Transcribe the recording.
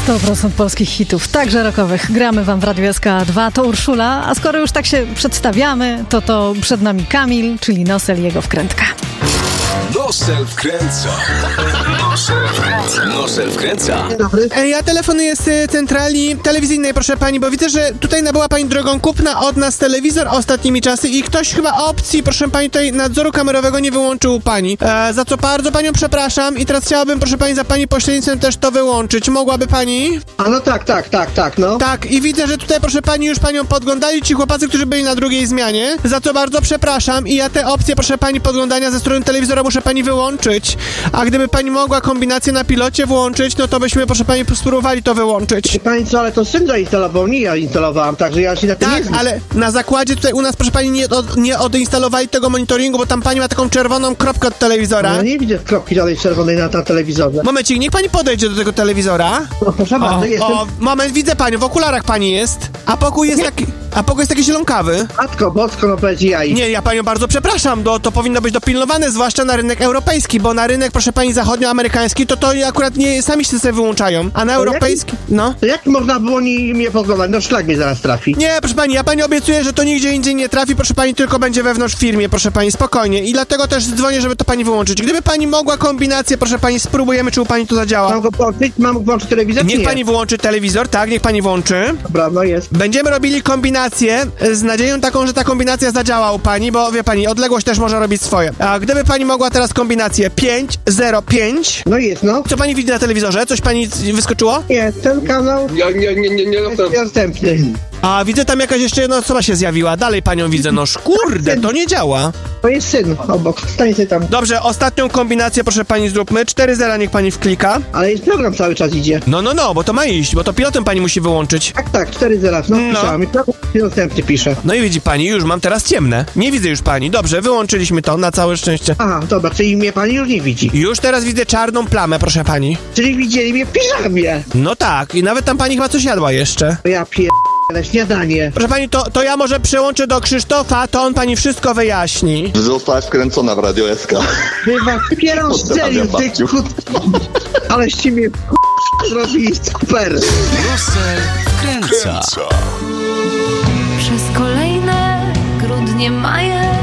100% polskich hitów, także rockowych. Gramy wam w Radiu SK2. To Urszula, a skoro już tak się przedstawiamy, to przed nami Kamil, czyli Nosel i jego wkrętka. Nosel wkręca. Nosel wkręca. Dzień dobry. Ja telefonuję z centrali telewizyjnej, proszę pani, bo widzę, że tutaj nabyła pani drogą kupna od nas telewizor ostatnimi czasy i ktoś chyba opcji, proszę pani, tutaj nadzoru kamerowego nie wyłączył u pani. Za co bardzo panią przepraszam i teraz chciałabym, proszę pani, za pani pośrednictwem też to wyłączyć. Mogłaby pani? A no tak, no. Tak, i widzę, że tutaj, proszę pani, już panią podglądali ci chłopacy, którzy byli na drugiej zmianie, za co bardzo przepraszam i ja te opcje, proszę pani, podglądania ze strony telewizora muszę pani wyłączyć. A gdyby pani mogła kombinację na pilocie włączyć, no to byśmy, proszę pani, spróbowali to wyłączyć. Pani co, ale to syn zainstalował, nie ja instalowałam, także ja się na tym nie Tak, znam. ale na zakładzie tutaj u nas, proszę pani, nie odinstalowali tego monitoringu, bo tam pani ma taką czerwoną kropkę od telewizora. Ja nie widzę kropki żadnej czerwonej na telewizorze. Momencik, niech pani podejdzie do tego telewizora. No proszę bardzo, jestem. Moment, widzę panią, w okularach pani jest. A pokój jest taki zielonkawy. Matko bosko, no powiedz jaj. Nie, ja panią bardzo przepraszam, to powinno być dopilnowane, zwłaszcza na rynek europejski, bo na rynek, proszę pani, zachodnioamerykański, to akurat nie, sami się sobie wyłączają, a na europejski, no. To jak można było mnie podglądać? No szlak mnie zaraz trafi. Nie, proszę pani, ja pani obiecuję, że to nigdzie indziej nie trafi, proszę pani, tylko będzie wewnątrz w firmie, proszę pani, spokojnie. I dlatego też dzwonię, żeby to pani wyłączyć. Gdyby pani mogła kombinację, proszę pani, spróbujemy, czy u pani to zadziała. Mam go włączyć? Mam włączyć telewizor? Niech nie? pani wyłączy telewizor, tak, niech pani włączy. Dobra, no jest. Będziemy robili kombinację z nadzieją taką, że ta kombinacja zadziała u pani, bo wie pani, odległość też może robić swoje. A gdyby pani mogła teraz kombinację 505. No jest, no. Co pani widzi na telewizorze? Coś pani wyskoczyło? Nie, ten kanał Nie, jest następny. A widzę tam jakaś jeszcze jedna osoba się zjawiła. Dalej panią widzę. No kurde, to nie działa. To jest syn obok, stań sobie tam. Dobrze, ostatnią kombinację proszę pani zróbmy. 4-0 niech pani wklika. Ale jest program cały czas idzie. No, bo to ma iść, bo to pilotem pani musi wyłączyć. Tak, 4-0, no pisałem. I program następny pisze. No i widzi pani, już mam teraz ciemne. Nie widzę już pani. Dobrze, wyłączyliśmy to na całe szczęście. Aha, dobra, czyli mnie pani już nie widzi. Już teraz widzę czarną plamę, proszę pani. Czyli widzieli mnie w piżamie. No tak, i nawet tam pani chyba coś jadła jeszcze. To ja ale śniadanie. Proszę pani, to ja może przełączę do Krzysztofa, to on pani wszystko wyjaśni. Zostałaś wkręcona w Radio SK. Chyba pierą strzelił, ty babciu. Aleście mnie zrobili super. Nosel wkręca. Przez kolejne grudnie, maje